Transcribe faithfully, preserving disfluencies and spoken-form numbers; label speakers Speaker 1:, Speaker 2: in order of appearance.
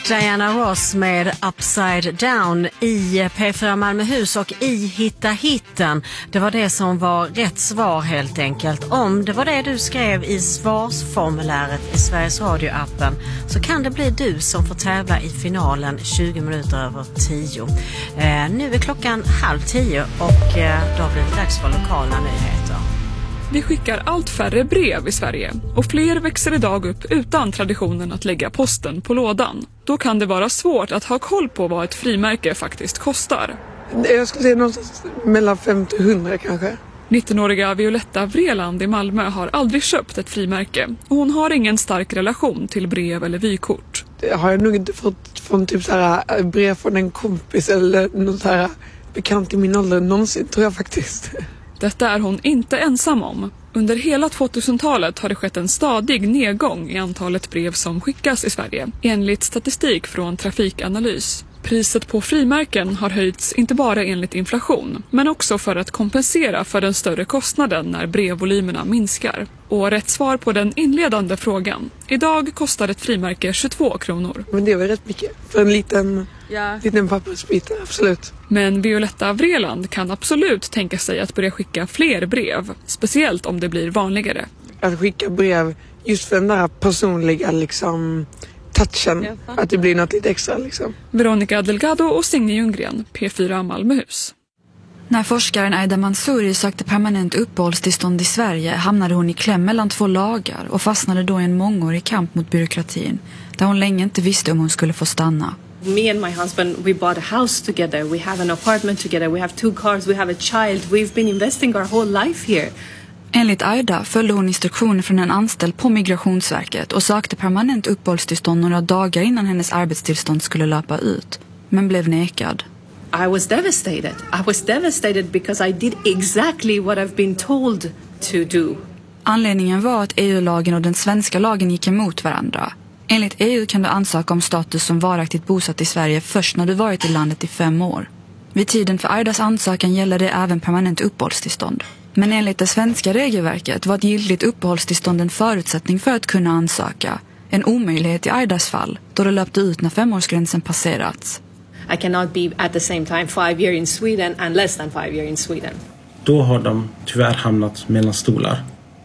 Speaker 1: Diana Ross med Upside Down i P fyra Malmöhus och i Hitta Hitten. Det var det som var rätt svar helt enkelt. Om det var det du skrev i svarsformuläret i Sveriges Radio-appen så kan det bli du som får tävla i finalen tjugo minuter över tio. Eh, nu är klockan halv tio och eh, då blir det dags för lokala nyheter.
Speaker 2: Vi skickar allt färre brev i Sverige och fler växer idag upp utan traditionen att lägga posten på lådan. Då kan det vara svårt att ha koll på vad ett frimärke faktiskt kostar.
Speaker 3: Jag skulle säga någonstans mellan femtio och hundra kanske.
Speaker 2: nittonåriga Violetta Vreeland i Malmö har aldrig köpt ett frimärke och hon har ingen stark relation till brev eller vykort.
Speaker 3: Det har jag nog inte fått från typ så här brev från en kompis eller något så här bekant i min ålder någonsin, tror jag faktiskt.
Speaker 2: Detta är hon inte ensam om. Under hela tvåtusentalet har det skett en stadig nedgång i antalet brev som skickas i Sverige, enligt statistik från Trafikanalys. Priset på frimärken har höjts inte bara enligt inflation, men också för att kompensera för den större kostnaden när brevvolymerna minskar. Och rätt svar på den inledande frågan. Idag kostar ett frimärke tjugotvå kronor.
Speaker 3: Men det var rätt mycket för en liten,
Speaker 2: ja.
Speaker 3: liten pappersbit, absolut.
Speaker 2: Men Violetta Vreeland kan absolut tänka sig att börja skicka fler brev, speciellt om det blir vanligare.
Speaker 3: Att skicka brev just för den där personliga liksom touchen, att det blir något lite extra liksom.
Speaker 2: Veronica Delgado och Signe Ljunggren, P fyra Malmöhus.
Speaker 4: När forskaren Aida Mansouri sökte permanent uppehållstillstånd i Sverige hamnade hon i kläm mellan två lagar och fastnade då i en mångårig kamp mot byråkratin, där hon länge inte visste om hon skulle få stanna.
Speaker 5: Me and my husband, we bought a house together, we have an apartment together, we have two cars, we have a child, we've been investing our whole life here.
Speaker 4: Enligt Aida följde hon instruktioner från en anställd på Migrationsverket och sökte permanent uppehållstillstånd några dagar innan hennes arbetstillstånd skulle löpa ut, men blev nekad.
Speaker 5: I was devastated. I was devastated because I did exactly what I've been told to do.
Speaker 4: Anledningen var att E U-lagen och den svenska lagen gick emot varandra. Enligt E U kan du ansöka om status som varaktigt bosatt i Sverige först när du varit i landet i fem år. Vid tiden för Aidas ansökan gäller det även permanent uppehållstillstånd. Men enligt det svenska regelverket var ett giltigt uppehållstillstånd en förutsättning för att kunna ansöka. En omöjlighet i Aidas fall, då det löpte ut när femårsgränsen passerats.
Speaker 5: I cannot be at the same time five years in Sweden and less than five years in Sweden.
Speaker 6: Då har de tyvärr hamnat mellan stolar.